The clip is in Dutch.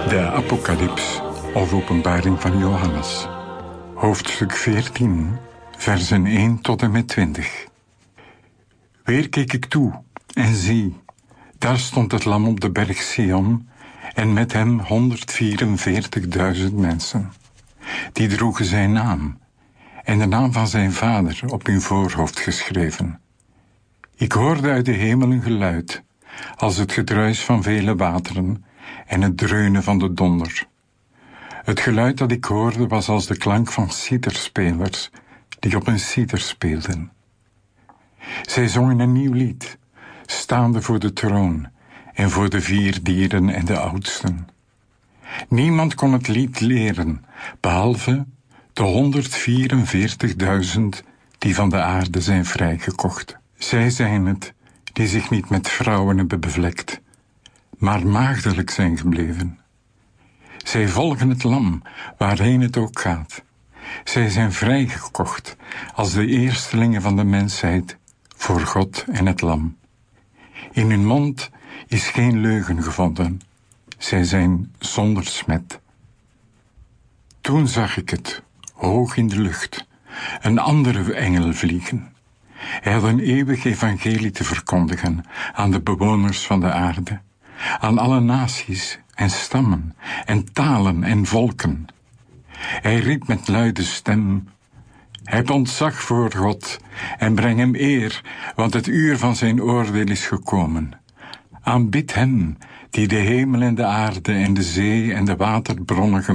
De Apocalyps, of Openbaring van Johannes. Hoofdstuk 14, versen 1 tot en met 20. Weer keek ik toe, en zie, daar stond het lam op de berg Sion, en met hem 144.000 mensen. Die droegen zijn naam, en de naam van zijn vader op hun voorhoofd geschreven. Ik hoorde uit de hemel een geluid, als het gedruis van vele wateren, en het dreunen van de donder. Het geluid dat ik hoorde was als de klank van citerspelers, die op een citer speelden. Zij zongen een nieuw lied, staande voor de troon, en voor de 4 dieren en de oudsten. Niemand kon het lied leren, behalve de 144.000 die van de aarde zijn vrijgekocht. Zij zijn het, die zich niet met vrouwen hebben bevlekt, maar maagdelijk zijn gebleven. Zij volgen het lam, waarheen het ook gaat. Zij zijn vrijgekocht als de eerstelingen van de mensheid voor God en het lam. In hun mond is geen leugen gevonden. Zij zijn zonder smet. Toen zag ik het, hoog in de lucht, een andere engel vliegen. Hij had een eeuwig evangelie te verkondigen aan de bewoners van de aarde, aan alle naties en stammen en talen en volken. Hij riep met luide stem: heb ontzag voor God en breng hem eer, want het uur van zijn oordeel is gekomen. Aanbid hem, die de hemel en de aarde en de zee en de waterbronnen